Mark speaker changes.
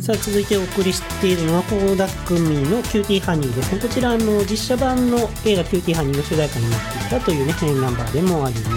Speaker 1: さあ続いてお送りしているのは倖田來未のキューティーハニーですね。こちら実写版の映画キューティーハニーの主題歌になっていたというねナンバーでもありま